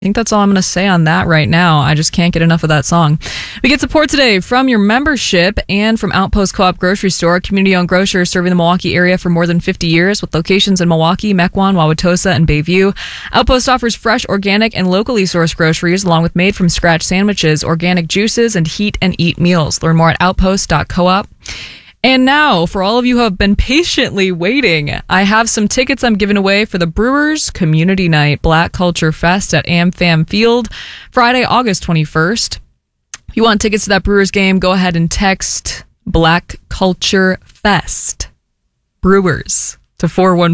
I think that's all I'm going to say on that right now. I just can't get enough of that song. We get support today from your membership and from Outpost Co-op Grocery Store, community-owned grocer serving the Milwaukee area for more than 50 years with locations in Milwaukee, Mequon, Wauwatosa, and Bayview. Outpost offers fresh, organic, and locally sourced groceries along with made-from-scratch sandwiches, organic juices, and heat and eat meals. Learn more at outpost.coop. And now, for all of you who have been patiently waiting, I have some tickets I'm giving away for the Brewers Community Night Black Culture Fest at AmFam Field, Friday, August 21st. If you want tickets to that Brewers game, go ahead and text Black Culture Fest Brewers to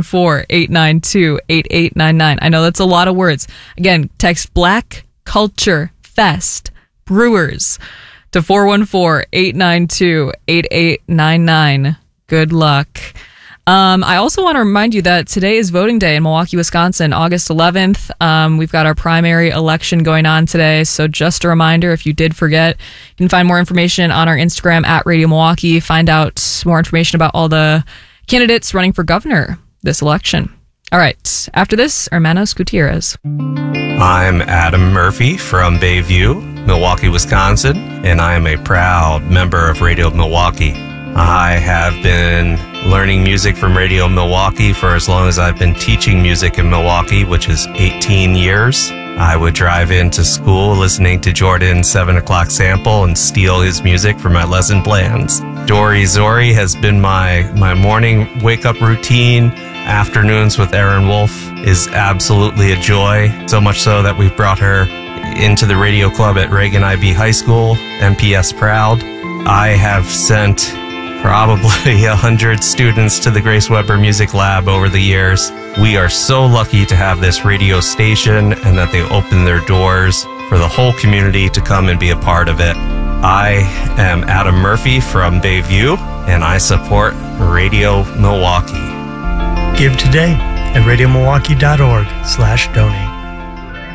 414-892-8899. I know that's a lot of words. Again, text Black Culture Fest Brewers to 414-892-8899. Good luck. I also want to remind you that today is voting day in Milwaukee, Wisconsin, August 11th. We've got our primary election going on today. So just a reminder, if you did forget, you can find more information on our Instagram at Radio Milwaukee. Find out more information about all the candidates running for governor this election. All right. After this, Hermanos Gutierrez. I'm Adam Murphy from Bayview, Milwaukee, Wisconsin, and I am a proud member of Radio Milwaukee. I have been learning music from Radio Milwaukee for as long as I've been teaching music in Milwaukee, which is 18 years. I would drive into school listening to Jordan's 7 o'clock sample and steal his music for my lesson plans. Dory Zori has been my morning wake-up routine. Afternoons with Aaron Wolf is absolutely a joy, so much so that we've brought her into the radio club at Reagan IB High School, MPS proud. I have sent probably 100 students to the Grace Weber Music Lab over the years. We are so lucky to have this radio station and that they open their doors for the whole community to come and be a part of it. I am Adam Murphy from Bayview, and I support Radio Milwaukee. Give today at radiomilwaukee.org/donate.